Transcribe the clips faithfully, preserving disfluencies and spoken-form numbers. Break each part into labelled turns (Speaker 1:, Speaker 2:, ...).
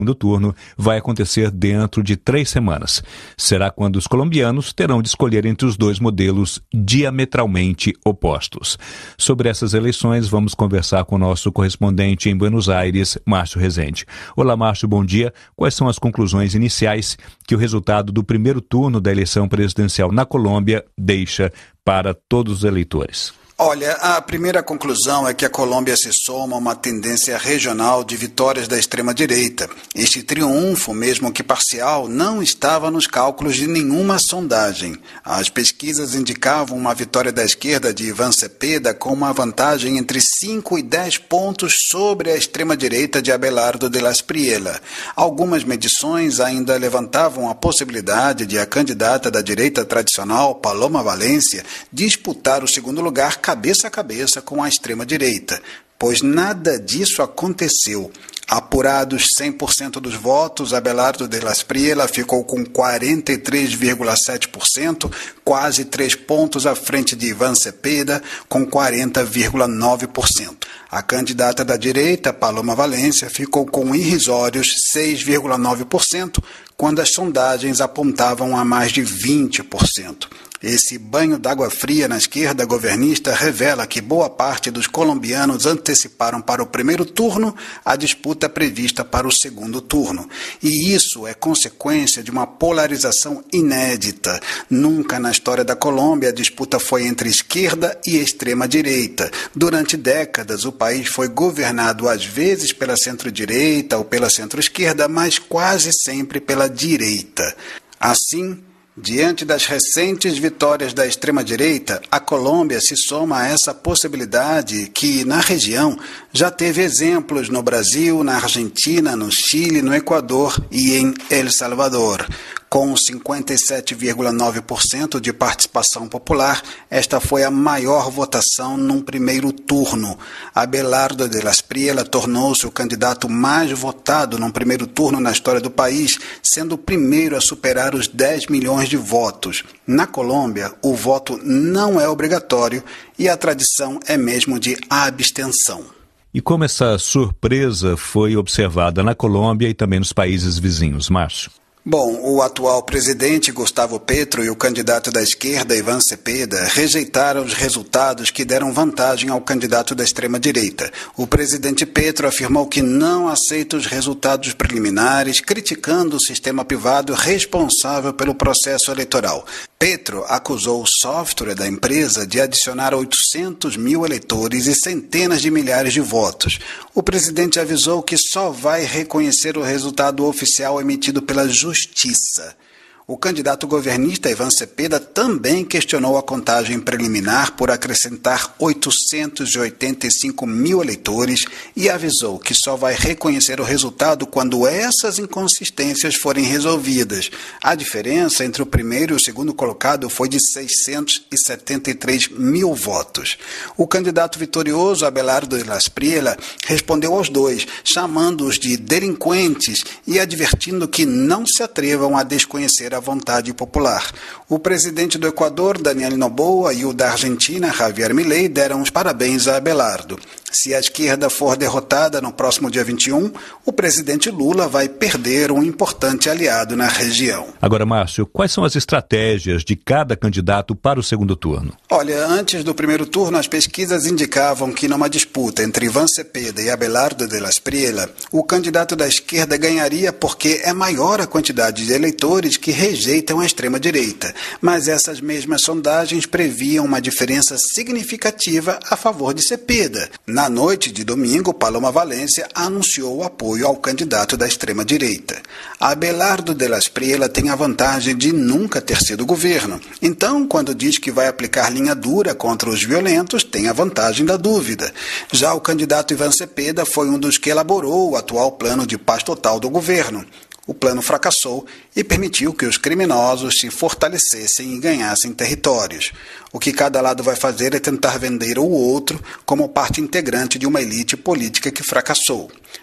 Speaker 1: segundo turno vai acontecer dentro de três semanas. Será quando os colombianos terão de escolher entre os dois modelos diametralmente opostos. Sobre essas eleições, vamos conversar com o nosso correspondente em Buenos Aires, Márcio Rezende. Olá, Márcio, bom dia. Quais são as conclusões iniciais que o resultado do primeiro turno da eleição presidencial na Colômbia deixa para todos os eleitores?
Speaker 2: Olha, a primeira conclusão é que a Colômbia se soma a uma tendência regional de vitórias da extrema-direita. Este triunfo, mesmo que parcial, não estava nos cálculos de nenhuma sondagem. As pesquisas indicavam uma vitória da esquerda de Iván Cepeda com uma vantagem entre cinco e dez pontos sobre a extrema-direita de Abelardo de la Espriella. Algumas medições ainda levantavam a possibilidade de a candidata da direita tradicional, Paloma Valencia, disputar o segundo lugar cabeça a cabeça com a extrema-direita, pois nada disso aconteceu. Apurados cem por cento dos votos, Abelardo de la Espriella ficou com quarenta e três vírgula sete por cento, quase três pontos à frente de Iván Cepeda, com quarenta vírgula nove por cento. A candidata da direita, Paloma Valencia, ficou com irrisórios seis vírgula nove por cento, quando as sondagens apontavam a mais de vinte por cento. Esse banho d'água fria na esquerda governista revela que boa parte dos colombianos anteciparam para o primeiro turno a disputa prevista para o segundo turno. E isso é consequência de uma polarização inédita. Nunca na história da Colômbia a disputa foi entre esquerda e extrema-direita. Durante décadas o país foi governado às vezes pela centro-direita ou pela centro-esquerda, mas quase sempre pela direita. Assim, diante das recentes vitórias da extrema-direita, a Colômbia se soma a essa possibilidade que, na região, já teve exemplos no Brasil, na Argentina, no Chile, no Equador e em El Salvador. Com cinquenta e sete vírgula nove por cento de participação popular, esta foi a maior votação num primeiro turno. Abelardo de la Espriella tornou-se o candidato mais votado num primeiro turno na história do país, sendo o primeiro a superar os dez milhões de votos. Na Colômbia, o voto não é obrigatório e a tradição é mesmo de abstenção.
Speaker 1: E como essa surpresa foi observada na Colômbia e também nos países vizinhos, Márcio?
Speaker 2: Bom, o atual presidente Gustavo Petro e o candidato da esquerda, Iván Cepeda, rejeitaram os resultados que deram vantagem ao candidato da extrema-direita. O presidente Petro afirmou que não aceita os resultados preliminares, criticando o sistema privado responsável pelo processo eleitoral. Petro acusou o software da empresa de adicionar oitocentos mil eleitores e centenas de milhares de votos. O presidente avisou que só vai reconhecer o resultado oficial emitido pela Justiça. O candidato governista Iván Cepeda também questionou a contagem preliminar por acrescentar oitocentos e oitenta e cinco mil eleitores e avisou que só vai reconhecer o resultado quando essas inconsistências forem resolvidas. A diferença entre o primeiro e o segundo colocado foi de seiscentos e setenta e três mil votos. O candidato vitorioso, Abelardo de la Espriella, respondeu aos dois, chamando-os de delinquentes e advertindo que não se atrevam a desconhecer a vontade popular. O presidente do Equador, Daniel Noboa, e o da Argentina, Javier Milei, deram os parabéns a Abelardo. Se a esquerda for derrotada no próximo dia vinte e um, o presidente Lula vai perder um importante aliado na região.
Speaker 1: Agora, Márcio, quais são as estratégias de cada candidato para o segundo turno?
Speaker 2: Olha, antes do primeiro turno, as pesquisas indicavam que numa disputa entre Iván Cepeda e Abelardo de la Espriella, o candidato da esquerda ganharia porque é maior a quantidade de eleitores que rejeitam a extrema-direita. Mas essas mesmas sondagens previam uma diferença significativa a favor de Cepeda. Na noite de domingo, Paloma Valencia anunciou o apoio ao candidato da extrema-direita. Abelardo de la Espriella tem a vantagem de nunca ter sido governo. Então, quando diz que vai aplicar linha dura contra os violentos, tem a vantagem da dúvida. Já o candidato Iván Cepeda foi um dos que elaborou o atual plano de paz total do governo. O plano fracassou e permitiu que os criminosos se fortalecessem e ganhassem territórios. O que cada lado vai fazer é tentar vender o outro como parte integrante de uma elite política que fracassou.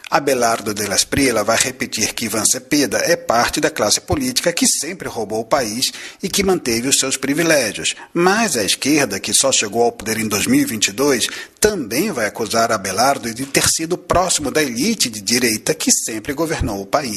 Speaker 2: Abelardo de las Espriella vai repetir que Ivan Cepeda é parte da classe política que sempre roubou o país e que manteve os seus privilégios. Mas a esquerda, que só chegou ao poder em dois mil e vinte e dois, também vai acusar Abelardo de ter sido próximo da elite de direita que sempre governou o país.